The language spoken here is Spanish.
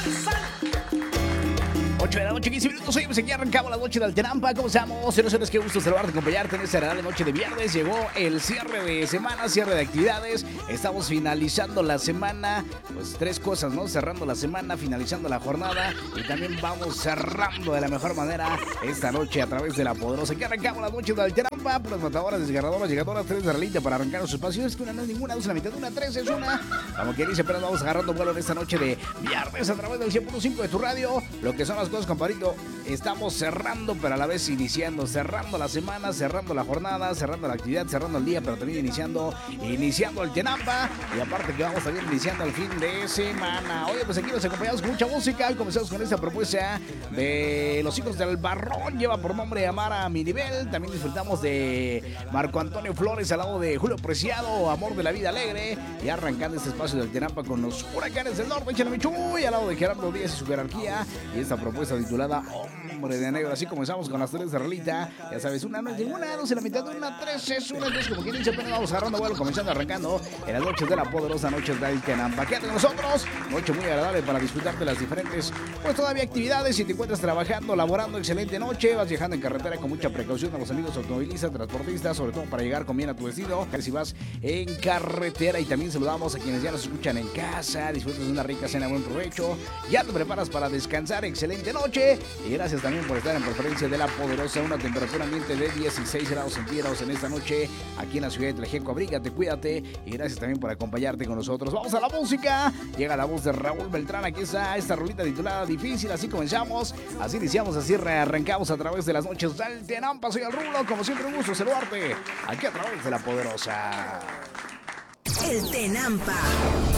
8 de la noche, 15 minutos. Hoy aquí arrancamos la noche del Tenampa. ¿Cómo estamos? Señores, qué gusto saludarte, acompañarte en esta agradable noche de viernes. Llegó el cierre de semana, cierre de actividades. Estamos finalizando la semana. Pues tres cosas, ¿no? Cerrando la semana, finalizando la jornada. Y también vamos cerrando de la mejor manera esta noche a través de la poderosa. Aquí arrancamos la noche del Tenampa. Puras matadoras, desgarradoras, llegadoras, tres de relita para arrancar los espacios. Es que una no es ninguna, dos es la mitad de una, tres es una. Como quien dice, pero vamos agarrando vuelo en esta noche de viernes a través del 100.5 de tu radio. Lo que son las cosas, compadrito. Estamos cerrando, pero a la vez iniciando. Cerrando la semana, cerrando la jornada, cerrando la actividad, cerrando el día, pero también iniciando el Tenampa. Y aparte que vamos también iniciando el fin de semana. Oye, pues aquí nos acompañamos con mucha música. Y comenzamos con esta propuesta de Los Hijos del Barrón. Lleva por nombre Amar a mi nivel. También disfrutamos de Marco Antonio Flores al lado de Julio Preciado, Amor de la Vida Alegre. Y arrancando este espacio del Tenampa con los Huracanes del Norte, Chalamichuy, al lado de Gerardo Díaz y su jerarquía. Y esta propuesta titulada Hombre de Negro. Así comenzamos con las tres de relita. Ya sabes, una no es ninguna, dos en la mitad de una, tres es una. Entonces, como quien dice, apenas vamos agarrando vuelo, comenzando, arrancando en las noches de la poderosa noche del Tenampa. Quédate con nosotros. Noche muy agradable para disfrutar de las diferentes, pues todavía actividades. Si te encuentras trabajando, laborando, excelente noche. Vas viajando en carretera con mucha precaución a los amigos automovilistas, transportistas, sobre todo para llegar con bien a tu destino. Si vas en carretera, y también saludamos a quienes ya nos escuchan en casa. Disfrutas de una rica cena, buen provecho. Ya te preparas para descansar, excelente noche. Y gracias también por estar en preferencia de la poderosa. Una temperatura ambiente de 16 grados centígrados en esta noche aquí en la ciudad de Tlajeco. Abrígate, cuídate. Y gracias también por acompañarte con nosotros. Vamos a la música. Llega la voz de Raúl Beltrán. Aquí está esta rolita titulada Difícil. Así comenzamos, así iniciamos, así arrancamos a través de las noches del Tenampa. Soy el Rulo. Como siempre, un gusto saludarte aquí a través de la poderosa. El Tenampa.